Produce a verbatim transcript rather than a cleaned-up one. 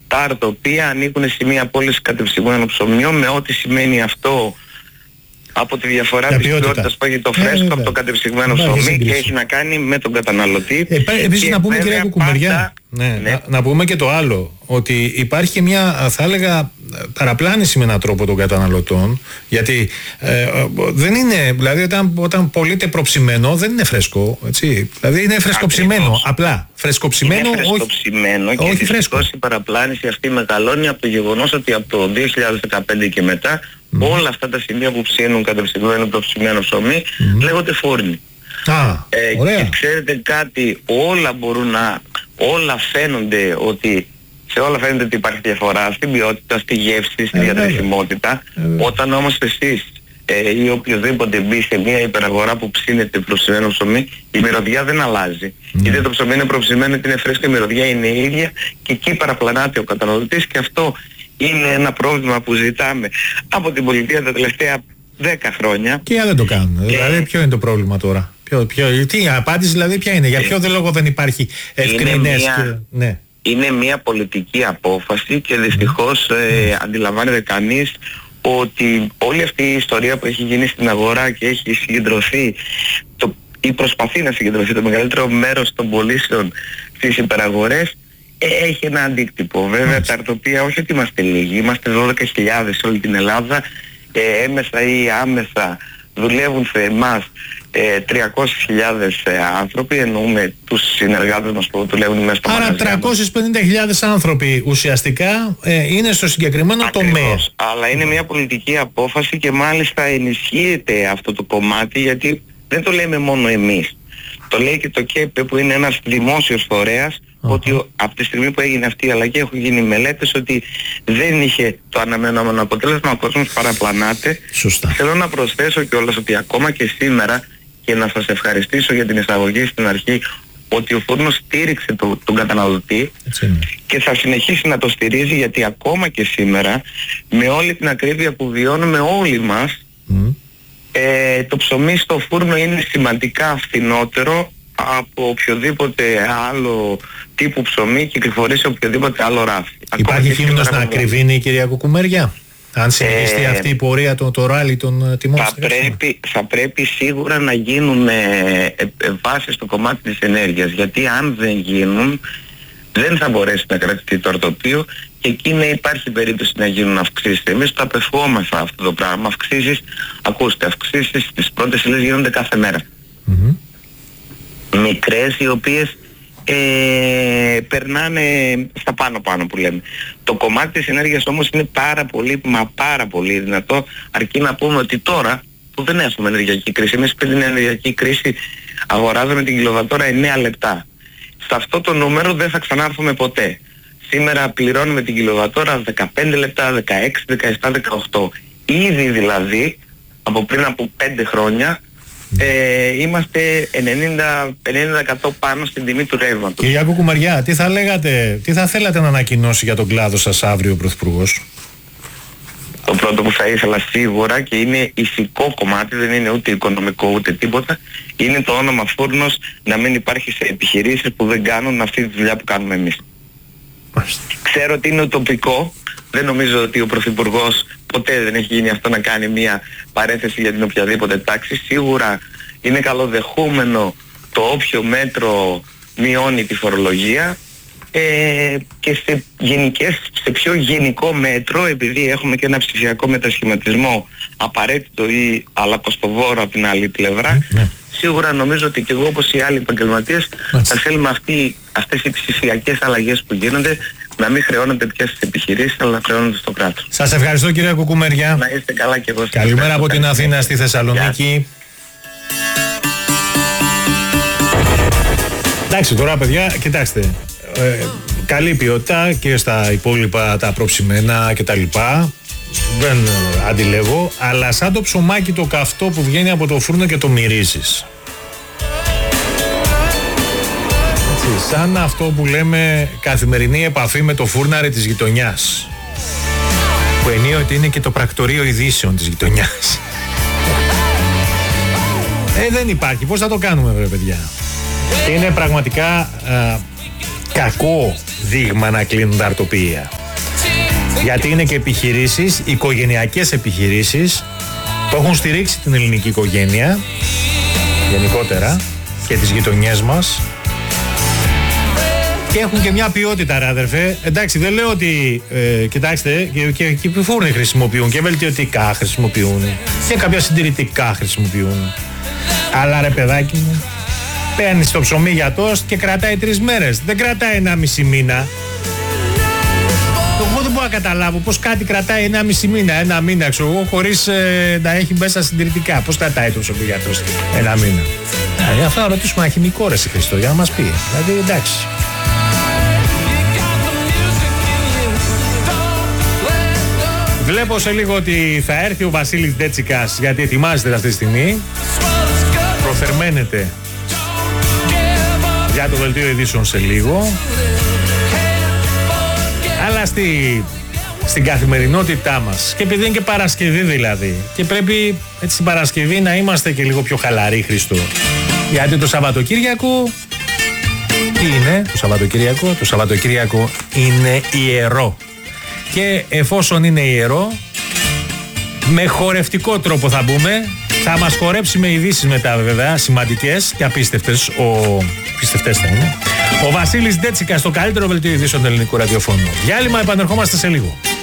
τα αρτοπία ανήκουν σε μια πώληση κατεψυγμένων ψωμιών, με ό,τι σημαίνει αυτό από τη διαφορά της ποιότητας που έχει το φρέσκο yeah, από το κατεψυγμένο ψωμί και έχει να κάνει με τον καταναλωτή. Ε, Επίσης να πούμε, κυρία Κουκουμεριά, πάντα, ναι, ναι. Να, να πούμε και το άλλο, ότι υπάρχει και μια, θα έλεγα, παραπλάνηση με έναν τρόπο των καταναλωτών, γιατί ε, δεν είναι, δηλαδή όταν, όταν πωλείται προψημένο δεν είναι φρέσκο, έτσι, δηλαδή είναι φρεσκοψημένο, ακριβώς. Απλά φρεσκοψημένο, είναι φρεσκοψημένο, όχι, και δυστυχώς η παραπλάνηση αυτή μεγαλώνει από το γεγονός ότι από το δύο χιλιάδες δεκαπέντε και μετά mm. όλα αυτά τα σημεία που ψήνουν κατεψυγμένο προψημένο ψωμί mm. λέγονται φούρνοι. Ah, ε, και ξέρετε κάτι, όλα μπορούν να, όλα φαίνονται ότι σε όλα φαίνεται ότι υπάρχει διαφορά στην ποιότητα, στη γεύση, στη ε, διατροφιμότητα. Ε, Όταν όμως εσείς ε, ή οποιοδήποτε μπει σε μια υπεραγορά που ψήνεται προψημένο ψωμί, η μυρωδιά δεν αλλάζει. Mm. Είτε το ψωμί είναι προψημένο είτε είναι φρέσκο, η μυρωδιά είναι η ίδια και εκεί παραπλανάται ο καταναλωτής, και αυτό είναι ένα πρόβλημα που ζητάμε από την πολιτεία τα τελευταία δέκα χρόνια. Και δεν το κάνουν. Και... Δηλαδή ποιο είναι το πρόβλημα τώρα? Ποιο, ποιο, τι, η απάντηση δηλαδή ποια είναι? Για ποιο ε, λόγο δεν υπάρχει ευκρινές? Μια... Και... Ναι. Είναι μια πολιτική απόφαση και δυστυχώς mm. ε, αντιλαμβάνεται κανείς ότι όλη αυτή η ιστορία που έχει γίνει στην αγορά και έχει συγκεντρωθεί το, ή προσπαθεί να συγκεντρωθεί το μεγαλύτερο μέρος των πωλήσεων στις υπεραγορές, ε, έχει ένα αντίκτυπο. Βέβαια mm. τα αρτοπία όχι ότι είμαστε λίγοι, είμαστε δώδεκα χιλιάδες σε όλη την Ελλάδα, ε, έμεσα ή άμεσα δουλεύουν σε εμάς ε, τριακόσιες χιλιάδες ε, άνθρωποι, εννοούμε τους συνεργάτες μας που δουλεύουν μέσα στο μαγαζί. Άρα τριακόσιες πενήντα χιλιάδες άνθρωποι ουσιαστικά ε, είναι στο συγκεκριμένο ακριβώς, τομέα. Αλλά είναι μια πολιτική απόφαση και μάλιστα ενισχύεται αυτό το κομμάτι, γιατί δεν το λέμε μόνο εμείς. Το λέει και το ΚΕΠΕ που είναι ένας δημόσιος φορέας, uh-huh. ότι από τη στιγμή που έγινε αυτή η αλλαγή έχουν γίνει μελέτες ότι δεν είχε το αναμενόμενο αποτέλεσμα, ο κόσμος παραπλανάται. Σωστά. Θέλω να προσθέσω κιόλας ότι ακόμα και σήμερα, και να σας ευχαριστήσω για την εισαγωγή στην αρχή, ότι ο φούρνος στήριξε το, τον καταναλωτή και θα συνεχίσει να το στηρίζει, γιατί ακόμα και σήμερα με όλη την ακρίβεια που βιώνουμε όλοι μας, mm. ε, το ψωμί στο φούρνο είναι σημαντικά φθηνότερο από οποιοδήποτε άλλο τύπου ψωμί κυκλοφορεί σε οποιοδήποτε άλλο ράφι. Υπάρχει κίνδυνος να ακριβίνει η κυρία Κουκουμεριά, αν συνεχιστεί ε, αυτή η πορεία, το, το ράλι των τιμών? Θα πρέπει, θα πρέπει σίγουρα να γίνουν ε, ε, ε, βάσεις στο κομμάτι της ενέργειας, γιατί αν δεν γίνουν δεν θα μπορέσει να κρατηθεί το αρτοπείο και εκεί ναι, υπάρχει περίπτωση να γίνουν αυξήσεις. Εμείς το απευχόμαστε αυτό το πράγμα. Αυξήσεις, ακούστε, αυξήσεις στις πρώτες ύλες γίνονται κάθε μέρα. Mm-hmm. Μικρές, οι οποίες ε, περνάνε στα πάνω-πάνω που λέμε. Το κομμάτι της ενέργειας όμως είναι πάρα πολύ, μα πάρα πολύ δυνατό, αρκεί να πούμε ότι τώρα που δεν έχουμε ενεργειακή κρίση, εμείς πριν την ενεργειακή κρίση αγοράζαμε την κιλοβατόρα εννέα λεπτά. Σε αυτό το νούμερο δεν θα ξανάρθουμε ποτέ. Σήμερα πληρώνουμε την κιλοβατόρα δεκαπέντε λεπτά, δεκαέξι, δεκαεπτά, δεκαοκτώ. Ήδη δηλαδή από πριν από πέντε χρόνια Ε, είμαστε ενενήντα με πενήντα τοις εκατό πάνω στην τιμή του ρεύματος. Κυρία Κουκουμεριά, τι θα λέγατε, τι θα θέλατε να ανακοινώσει για τον κλάδο σας αύριο ο Πρωθυπουργός? Το πρώτο που θα ήθελα σίγουρα, και είναι ηθικό κομμάτι, δεν είναι ούτε οικονομικό ούτε τίποτα, είναι το όνομα φούρνος να μην υπάρχει σε επιχειρήσεις που δεν κάνουν αυτή τη δουλειά που κάνουμε εμείς. Μάλιστα. Ξέρω ότι είναι ουτοπικό, δεν νομίζω ότι ο Πρωθυπουργός ποτέ δεν έχει γίνει αυτό να κάνει μια παρένθεση για την οποιαδήποτε τάξη. Σίγουρα είναι καλοδεχούμενο το όποιο μέτρο μειώνει τη φορολογία, ε, και σε, γενικές, σε πιο γενικό μέτρο, επειδή έχουμε και ένα ψηφιακό μετασχηματισμό απαραίτητο ή αλλά κοστοβόρο από την άλλη πλευρά, mm, ναι. Σίγουρα νομίζω ότι και εγώ όπως οι άλλοι επαγγελματίες θα θέλουμε αυτοί, αυτές οι ψηφιακές αλλαγές που γίνονται να μην χρεώνονται πια στις επιχειρήσεις, αλλά να χρεώνονται στο κράτος. Σας ευχαριστώ κυρία Κουκουμεριά. Να είστε καλά και εγώ. Καλημέρα από την Αθήνα στη Θεσσαλονίκη. Εντάξει τώρα παιδιά, κοιτάξτε, ε, καλή ποιότητα και στα υπόλοιπα τα προψημένα και τα λοιπά. Δεν αντιλέγω, αλλά σαν το ψωμάκι το καυτό που βγαίνει από το φούρνο και το μυρίζεις. Έτσι, σαν αυτό που λέμε καθημερινή επαφή με το φούρναρι της γειτονιάς, που ενίοτε είναι και το πρακτορείο ειδήσεων της γειτονιάς. Ε, δεν υπάρχει. Πώς θα το κάνουμε βρε παιδιά? Και είναι πραγματικά α, κακό δείγμα να κλείνουν τα αρτοπία. Γιατί είναι και επιχειρήσεις, οικογενειακές επιχειρήσεις που έχουν στηρίξει την ελληνική οικογένεια γενικότερα και τις γειτονιές μας και έχουν και μια ποιότητα, ρε αδερφέ. Εντάξει, δεν λέω ότι ε, κοιτάξτε, και, και, και φούρνοι χρησιμοποιούν και βελτιωτικά χρησιμοποιούν και κάποια συντηρητικά χρησιμοποιούν, αλλά ρε παιδάκι μου, παίρνεις το ψωμί για τόστ και κρατάει τρεις μέρες, δεν κρατάει ένα μισή μήνα. Εγώ δεν μπορώ να καταλάβω πώς κάτι κρατάει ένα μισή μήνα, ένα μήνα ξέρω εγώ, χωρίς ε, να έχει μέσα συντηρητικά. Πώς κρατάει το ψωμί για τόστ ένα μήνα. Ε, αυτό να ρωτήσουμε ένα χημικό, ρε Χριστό, για να μας πει. Δηλαδή εντάξει. Βλέπω σε λίγο ότι θα έρθει ο Βασίλης Ντέτσικας, γιατί ετοιμάζεται αυτή τη στιγμή. Προθερμαίνεται για το δελτίο ειδήσεων σε λίγο. Αλλά στη, στην καθημερινότητά μας, και επειδή είναι και Παρασκευή δηλαδή, και πρέπει έτσι στην Παρασκευή να είμαστε και λίγο πιο χαλαροί, Χριστό. Γιατί το Σαββατοκύριακο, τι είναι το Σαββατοκύριακο? Το Σαββατοκύριακο είναι ιερό. Και εφόσον είναι ιερό, με χορευτικό τρόπο θα μπούμε, θα μας χορέψει με ειδήσεις μετά βέβαια, σημαντικές και απίστευτες, ο... πιστευτές θα είναι, ο Βασίλης Ντέτσικας στο καλύτερο βελτίο ειδήσεων του ελληνικού ραδιοφώνου. Διάλειμμα, επανερχόμαστε σε λίγο.